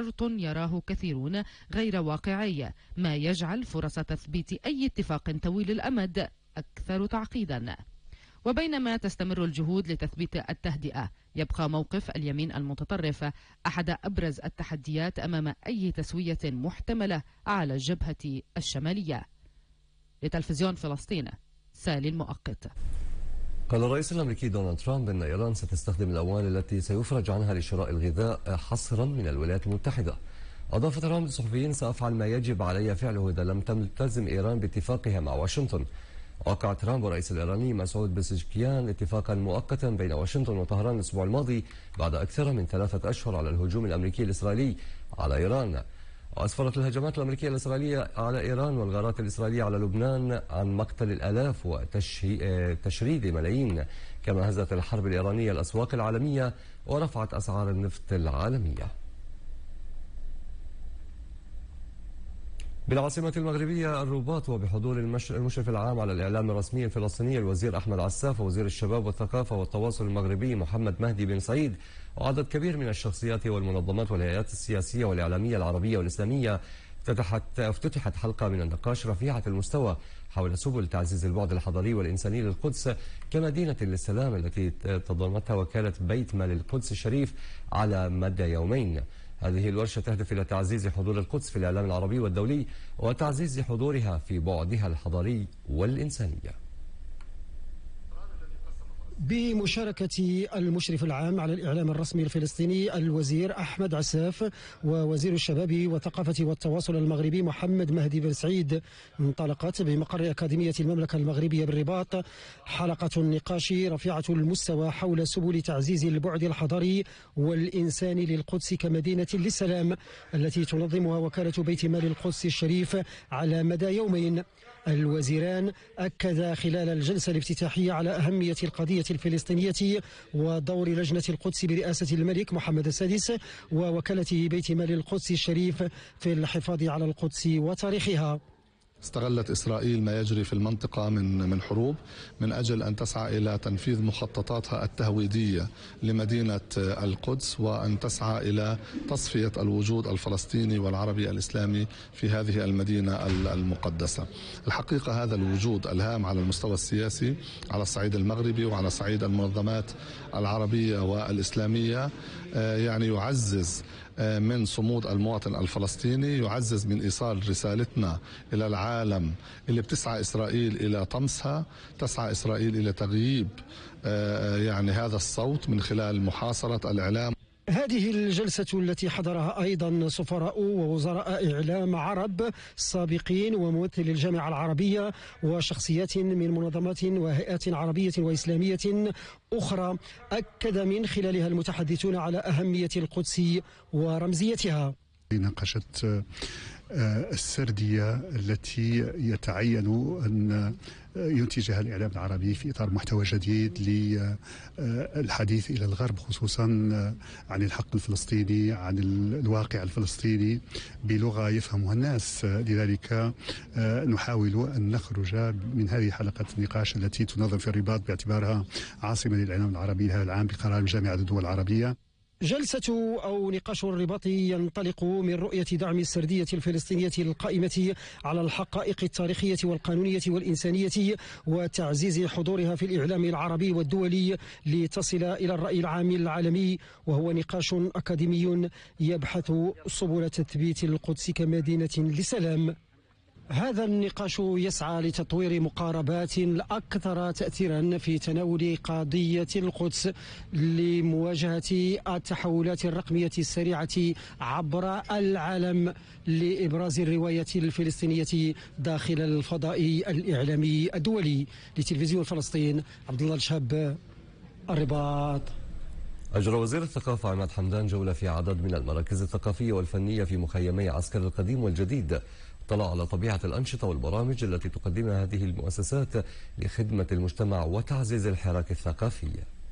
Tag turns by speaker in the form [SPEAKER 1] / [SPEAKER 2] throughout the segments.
[SPEAKER 1] شرط يراه كثيرون غير واقعي، ما يجعل فرص تثبيت أي اتفاق طويل الأمد أكثر تعقيدا. وبينما تستمر الجهود لتثبيت التهدئة، يبقى موقف اليمين المتطرف أحد أبرز التحديات أمام أي تسوية محتملة على الجبهة الشمالية. لتلفزيون فلسطين، سالي المؤقت.
[SPEAKER 2] قال الرئيس الأمريكي دونالد ترامب أن إيران ستستخدم الأموال التي سيفرج عنها لشراء الغذاء حصرا من الولايات المتحدة. أضاف ترامب للصحفيين: سأفعل ما يجب علي فعله إذا لم تلتزم إيران باتفاقها مع واشنطن. وقع ترامب والرئيس الإيراني مسعود بزشكيان اتفاقا مؤقتا بين واشنطن وطهران الأسبوع الماضي بعد أكثر من 3 أشهر على الهجوم الأمريكي الإسرائيلي على إيران. وأسفرت الهجمات الأمريكية الإسرائيلية على إيران والغارات الإسرائيلية على لبنان عن مقتل الآلاف وتشريد ملايين، كما هزت الحرب الإيرانية الأسواق العالمية ورفعت أسعار النفط العالمية. بالعاصمة المغربية الرباط وبحضور المشرف العام على الإعلام الرسمي الفلسطيني الوزير أحمد عساف ووزير الشباب والثقافة والتواصل المغربي محمد مهدي بن سعيد وعدد كبير من الشخصيات والمنظمات والهيئات السياسية والإعلامية العربية والإسلامية. افتتحت حلقة من النقاش رفيعة المستوى حول سبل تعزيز البعد الحضاري والإنساني للقدس كمدينة للسلام التي تضمنتها وكالة بيت مال القدس الشريف على مدى يومين. هذه الورشة تهدف إلى تعزيز حضور القدس في الإعلام العربي والدولي وتعزيز حضورها في بعدها الحضاري والإنسانية.
[SPEAKER 3] بمشاركة المشرف العام على الإعلام الرسمي الفلسطيني الوزير أحمد عساف ووزير الشباب والثقافة والتواصل المغربي محمد مهدي بن سعيد، انطلقت بمقر أكاديمية المملكة المغربية بالرباط حلقة نقاش رفيعة المستوى حول سبل تعزيز البعد الحضاري والإنساني للقدس كمدينة للسلام التي تنظمها وكالة بيت مال القدس الشريف على مدى يومين. الوزيران أكدا خلال الجلسة الافتتاحية على أهمية القضية الفلسطينية ودور لجنة القدس برئاسة الملك محمد السادس ووكالة بيت مال القدس الشريف في الحفاظ على القدس وتاريخها.
[SPEAKER 4] استغلت إسرائيل ما يجري في المنطقة من حروب من أجل أن تسعى إلى تنفيذ مخططاتها التهويدية لمدينة القدس وأن تسعى إلى تصفية الوجود الفلسطيني والعربي الإسلامي في هذه المدينة المقدسة. الحقيقة هذا الوجود الهام على المستوى السياسي على الصعيد المغربي وعلى صعيد المنظمات العربية والإسلامية يعني يعزز من صمود المواطن الفلسطيني، يعزز من إيصال رسالتنا إلى العالم اللي بتسعى إسرائيل إلى طمسها، تسعى إسرائيل إلى تغييب يعني هذا الصوت من خلال محاصرة الإعلام.
[SPEAKER 3] هذه الجلسة التي حضرها أيضا سفراء ووزراء إعلام عرب سابقين وممثل الجامعة العربية وشخصيات من منظمات وهيئات عربية وإسلامية أخرى، أكد من خلالها المتحدثون على أهمية القدس ورمزيتها.
[SPEAKER 5] ناقشت السردية التي يتعين أن ينتجها الإعلام العربي في إطار محتوى جديد للحديث إلى الغرب، خصوصا عن الحق الفلسطيني، عن الواقع الفلسطيني بلغة يفهمها الناس. لذلك نحاول أن نخرج من هذه حلقة النقاش التي تنظم في الرباط باعتبارها عاصمة للإعلام العربي لهذا العام بقرار جامعة الدول العربية.
[SPEAKER 3] جلسة أو نقاش الرباط ينطلق من رؤية دعم السردية الفلسطينية القائمة على الحقائق التاريخية والقانونية والإنسانية وتعزيز حضورها في الإعلام العربي والدولي لتصل إلى الرأي العام العالمي، وهو نقاش أكاديمي يبحث سبل تثبيت القدس كمدينة لسلام. هذا النقاش يسعى لتطوير مقاربات أكثر تأثيرا في تناول قضية القدس لمواجهة التحولات الرقمية السريعة عبر العالم لإبراز الرواية الفلسطينية داخل الفضاء الإعلامي الدولي. لتلفزيون فلسطين، عبد الله الشهاب، الرباط.
[SPEAKER 2] أجرى وزير الثقافة عماد حمدان جولة في عدد من المراكز الثقافية والفنية في مخيمي عسكر القديم والجديد، اطلع على طبيعة الأنشطة والبرامج التي تقدمها هذه المؤسسات لخدمة المجتمع وتعزيز الحراك الثقافي.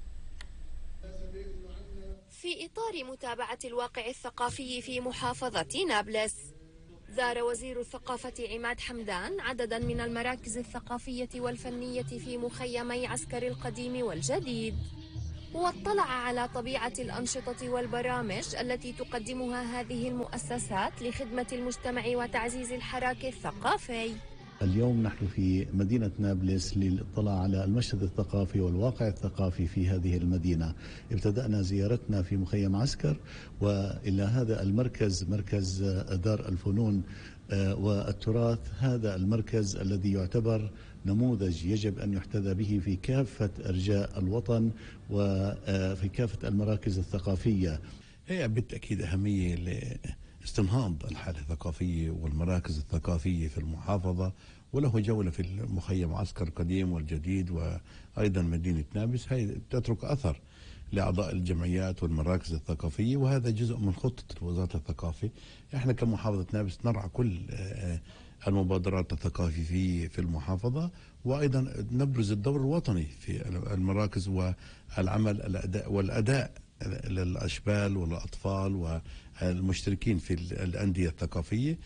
[SPEAKER 6] في إطار متابعة الواقع الثقافي في محافظة نابلس، زار وزير الثقافة عماد حمدان عددا من المراكز الثقافية والفنية في مخيمي عسكر القديم والجديد، واطلع على طبيعة الأنشطة والبرامج التي تقدمها هذه المؤسسات لخدمة المجتمع وتعزيز الحراك الثقافي.
[SPEAKER 7] اليوم نحن في مدينة نابلس للاطلاع على المشهد الثقافي والواقع الثقافي في هذه المدينة. ابتدأنا زيارتنا في مخيم عسكر، وإلى هذا المركز، مركز دار الفنون والتراث. هذا المركز الذي يعتبر نموذج يجب أن يحتذى به في كافة أرجاء الوطن وفي كافة المراكز الثقافية.
[SPEAKER 8] هي بالتأكيد أهمية لاستنهاض الحالة الثقافية والمراكز الثقافية في المحافظة، وله جولة في المخيم عسكر القديم والجديد وأيضا مدينة نابلس. هي تترك أثر لأعضاء الجمعيات والمراكز الثقافية، وهذا جزء من خطة وزارة الثقافة. احنا كمحافظة نابلس نرعى كل المبادرات الثقافية في المحافظة، وأيضا نبرز الدور الوطني في المراكز والعمل والأداء للأشبال والأطفال والمشتركين في الأندية الثقافية.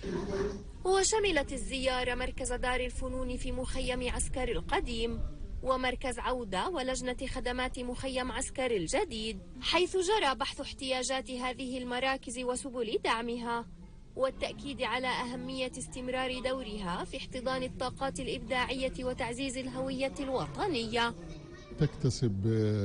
[SPEAKER 6] وشملت الزيارة مركز دار الفنون في مخيم عسكر القديم، ومركز عودة ولجنة خدمات مخيم عسكر الجديد، حيث جرى بحث احتياجات هذه المراكز وسبل دعمها، والتأكيد على أهمية استمرار دورها في احتضان الطاقات الإبداعية وتعزيز الهوية الوطنية.
[SPEAKER 9] تكتسب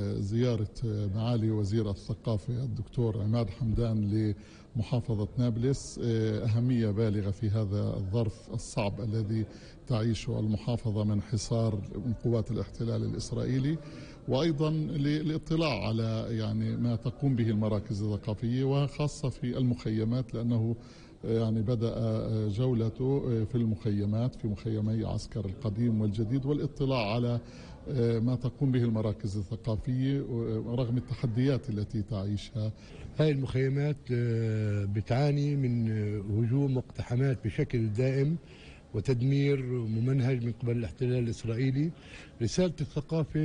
[SPEAKER 9] زيارة معالي وزير الثقافة الدكتور عماد حمدان لمحافظة نابلس أهمية بالغة في هذا الظرف الصعب الذي تعيشه المحافظة من حصار من قوات الاحتلال الإسرائيلي، وأيضا للاطلاع على يعني ما تقوم به المراكز الثقافية وخاصة في المخيمات، لأنه يعني بدأ جولته في المخيمات في مخيمي عسكر القديم والجديد، والاطلاع على ما تقوم به المراكز الثقافية رغم التحديات التي تعيشها.
[SPEAKER 10] هاي المخيمات بتعاني من هجوم واقتحامات بشكل دائم وتدمير ممنهج من قبل الاحتلال الإسرائيلي. رسالة الثقافة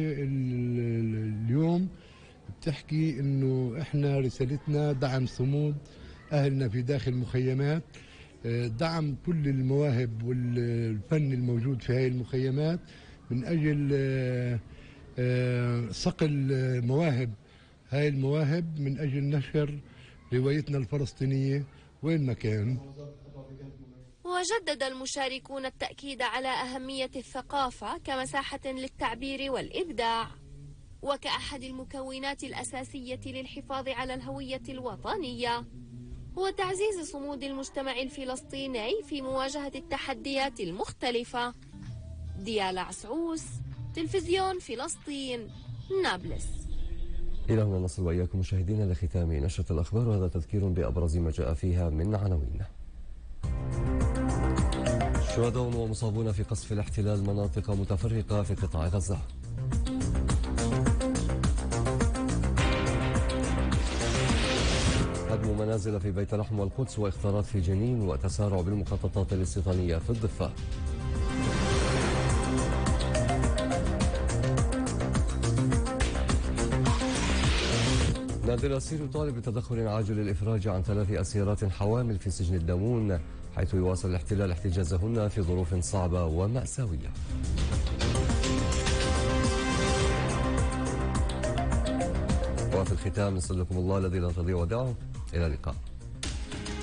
[SPEAKER 10] اليوم بتحكي إنه إحنا رسالتنا دعم صمود أهلنا في داخل المخيمات، دعم كل المواهب والفن الموجود في هاي المخيمات من أجل صقل مواهب هاي المواهب، من أجل نشر روايتنا الفلسطينية وين ما كان.
[SPEAKER 6] وجدد المشاركون التأكيد على أهمية الثقافة كمساحة للتعبير والإبداع، وكأحد المكونات الأساسية للحفاظ على الهوية الوطنية وتعزيز صمود المجتمع الفلسطيني في مواجهة التحديات المختلفة. ديالا عسعوس، تلفزيون فلسطين، نابلس.
[SPEAKER 2] إلى هنا نصل وإياكم مشاهدينا لختام نشرة الأخبار، وهذا تذكير بأبرز ما جاء فيها من عناوين. شهداء ومصابون في قصف الاحتلال مناطق متفرقة في قطاع غزة. هدم منازل في بيت لحم والقدس واختارات في جنين وتسارع بالمخططات الاستيطانية في الضفة. نادر الأسير يطالب بتدخل عاجل للإفراج عن 3 أسيرات حوامل في سجن الدامون، حيث يواصل الاحتلال احتجازهن في ظروف صعبة ومأساوية. وفي الختام نسألكم الله الذي لا تضيع ودائعه. إلى اللقاء.